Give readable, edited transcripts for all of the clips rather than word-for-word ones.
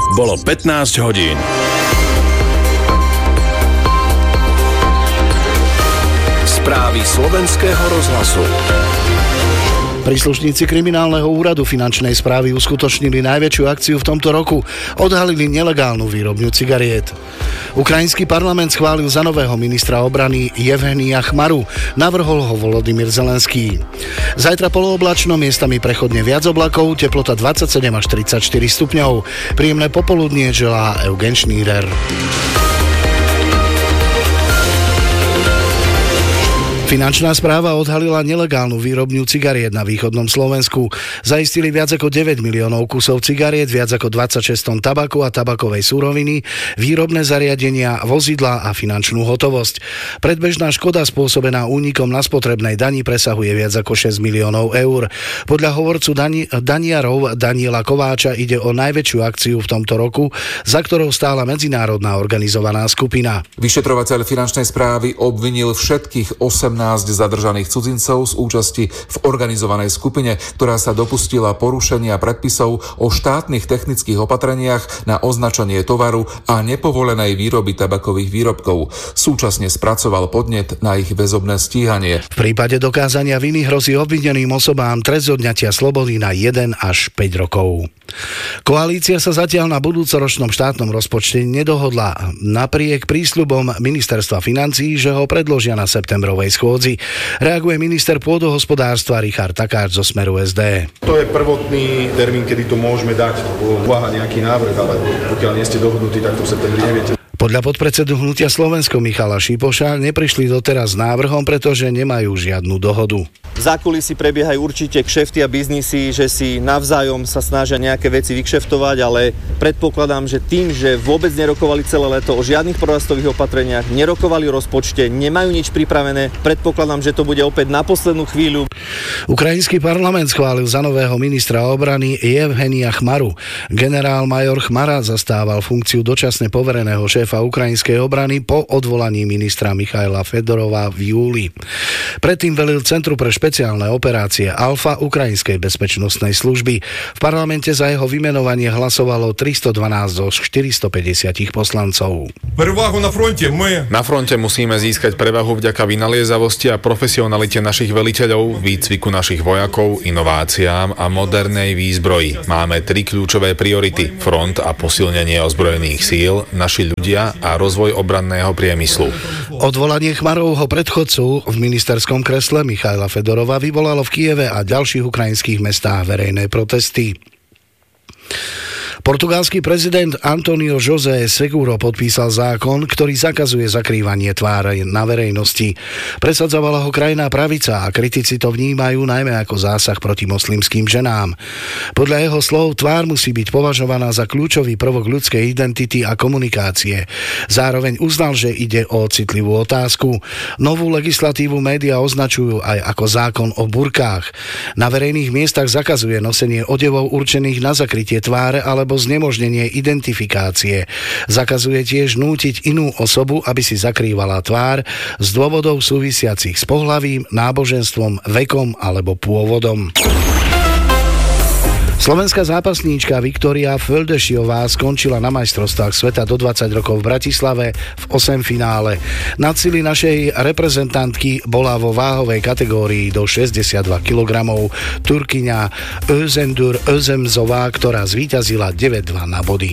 Bolo 15 hodín. Správy Slovenského rozhlasu. Príslušníci kriminálneho úradu finančnej správy uskutočnili najväčšiu akciu v tomto roku. Odhalili nelegálnu výrobňu cigariet. Ukrajinský parlament schválil za nového ministra obrany Jevhenija Chmaru. Navrhol ho Volodymyr Zelenský. Zajtra polooblačno, miestami prechodne viac oblakov, teplota 27 až 34 stupňov. Príjemné popoludnie želá Eugen Schneider. Finančná správa odhalila nelegálnu výrobňu cigariet na východnom Slovensku. Zaistili viac ako 9 miliónov kusov cigariet, viac ako 26 tón tabaku a tabakovej súroviny, výrobné zariadenia, vozidlá a finančnú hotovosť. Predbežná škoda spôsobená únikom na spotrebnej dani presahuje viac ako 6 miliónov eur. Podľa hovorcu daniarov Daniela Kováča ide o najväčšiu akciu v tomto roku, za ktorou stála medzinárodná organizovaná skupina. Vyšetrovateľ finančnej správy obvinil všetkých 18 zadržaných cudzincov z účasti v organizovanej skupine, ktorá sa dopustila porušenia predpisov o štátnych technických opatreniach na označenie tovaru a nepovolenej výroby tabakových výrobkov. Súčasne spracoval podnet na ich väzobné stíhanie. V prípade dokázania viny hrozí obvineným osobám trest odňatia slobody na 1 až 5 rokov. Koalícia sa zatiaľ na budúcoročnom štátnom rozpočte nedohodla. Napriek prísľubom ministerstva financií, že ho predložia na septembrovej schôdzi, reaguje minister pôdohospodárstva Richard Takáč zo Smeru SD. To je prvotný termín, kedy to môžeme dať. To bolo úvaha nejaký návrh, ale pokiaľ nie ste dohodnutí, tak to v septembri neviete. Podľa podpredsedu Hnutia Slovensko Michala Šipoša neprišli doteraz s návrhom, pretože nemajú žiadnu dohodu. V zákulisí prebiehajú určite kšefty a biznisy, že si navzájom sa snažia nejaké veci vykšeftovať, ale predpokladám, že tým, že vôbec nerokovali celé leto o žiadnych prorastových opatreniach, nerokovali o rozpočte, nemajú nič pripravené, predpokladám, že to bude opäť na poslednú chvíľu. Ukrajinský parlament schválil za nového ministra obrany Jevhenija Chmaru. Generál major Chmara zastával funkciu dočasne povereného šéfa ukrajinskej obrany po odvolaní ministra Michaila Fedorova v júli. Predtým velil Centru pre špeciálne operácie Alfa ukrajinskej bezpečnostnej služby. V parlamente za jeho vymenovanie hlasovalo 312 zo 450 poslancov. Na fronte musíme získať prevahu vďaka vynaliezavosti a profesionalite našich veliteľov, výcviku našich vojakov, inováciám a modernej výzbroji. Máme 3 kľúčové priority: front a posilnenie ozbrojených síl, naši ľudia a rozvoj obranného priemyslu. Odvolanie Chmarovho predchodcu v ministerskom kresle Michaila Fedorova vyvolalo v Kieve a ďalších ukrajinských mestách verejné protesty. Portugalský prezident António José Seguro podpísal zákon, ktorý zakazuje zakrývanie tváre na verejnosti. Presadzovala ho krajná pravica a kritici to vnímajú najmä ako zásah proti moslimským ženám. Podľa jeho slov tvár musí byť považovaná za kľúčový prvok ľudskej identity a komunikácie. Zároveň uznal, že ide o citlivú otázku. Novú legislatívu médiá označujú aj ako zákon o burkách. Na verejných miestach zakazuje nosenie odevov určených na zakrytie tváre alebo znemožnenie identifikácie. Zakazuje tiež nútiť inú osobu, aby si zakrývala tvár z dôvodov súvisiacich s pohlavím, náboženstvom, vekom alebo pôvodom. Slovenská zápasníčka Viktória Földešová skončila na majstrovstvách sveta do 20 rokov v Bratislave v 8 finále. Nadsily našej reprezentantky bola vo váhovej kategórii do 62 kg Turkyňa Özendur Özemzová, ktorá zvíťazila 9-2 na body.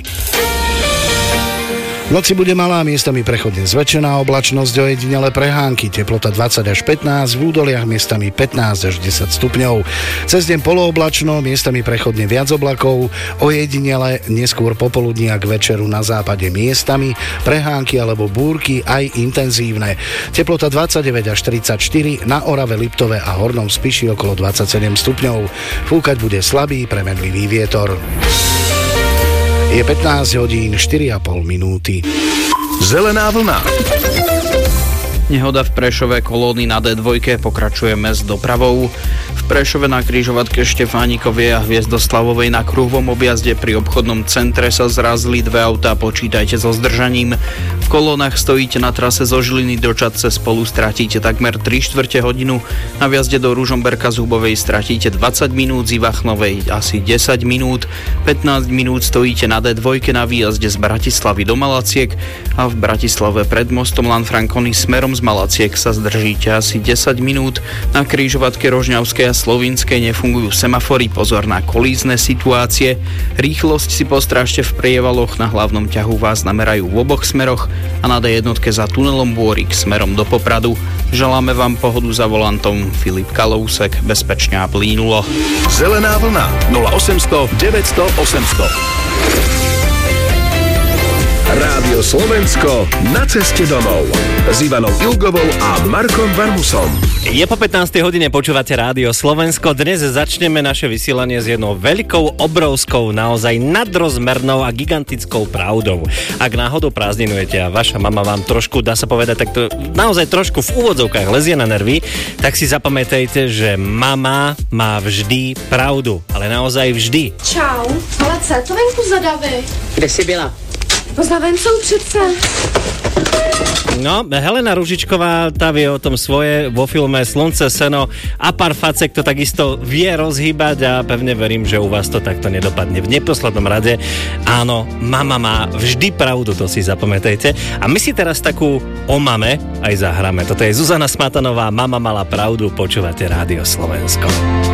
V noci bude malá, miestami prechodne zväčšená oblačnosť, ojedinele prehánky, teplota 20 až 15, v údoliach miestami 15 až 10 stupňov. Cez deň polooblačno, miestami prechodne viac oblakov, ojedinele neskôr popoludní a k večeru na západe miestami prehánky alebo búrky aj intenzívne. Teplota 29 až 34, na Orave, Liptove a Hornom Spiši okolo 27 stupňov. Fúkať bude slabý premenlivý vietor. Je 15 hodín 4,5 minúty. Zelená vlna. Nehoda v Prešove, kolóny na D2 pokračujeme s dopravou. V Prešove na križovatke Štefánikovej a Hviezdoslavovej na kruhovom objazde pri obchodnom centre sa zrazili dve autá, počítajte so zdržaním. V kolónach stojíte na trase zo Žiliny do Čadce, spolu stratíte takmer 3/4 hodinu. Na vjazde do Ružomberka z Hubovej stratíte 20 minút, z Ivachnovej asi 10 minút. 15 minút stojíte na D2 na výjazde z Bratislavy do Malaciek a v Bratislave pred mostom Lanfranconi smerom z Malaciek sa zdržíte asi 10 minút. Na križovatke Rožňavskej a Slovinskej nefungujú semafory, pozor na kolízne situácie. Rýchlosť si postrážte v prievaloch, na hlavnom ťahu vás namerajú v oboch smeroch a na D1 za tunelom Bôrik smerom do Popradu. Želáme vám pohodu za volantom. Filip Kalousek, bezpečne a plynulo. Zelená vlna 0800 900 800. Rádio Slovensko na ceste domov s Ivanou Ilgovou a Markom Varmusom. Je po 15. hodine, počúvate Rádio Slovensko. Dnes začneme naše vysielanie s jednou veľkou, obrovskou, naozaj nadrozmernou a gigantickou pravdou. Ak náhodou prázdninujete a vaša mama vám trošku, dá sa povedať, tak to naozaj trošku v úvodzovkách lezie na nervy, tak si zapamätajte, že mama má vždy pravdu. Ale naozaj vždy. Čau, ale co to venku za davy? Kde jsi byla? Poznaven jsou přece. No, Helena Ružičková, tá vie o tom svoje vo filme Slunce, seno a pár facek to takisto vie rozhýbať a pevne verím, že u vás to takto nedopadne. V neposlednom rade, áno, mama má vždy pravdu, to si zapamätajte. A my si teraz takú o mame aj zahráme. Toto je Zuzana Smatanová, Mama mala pravdu, počúvate Rádio Slovensko.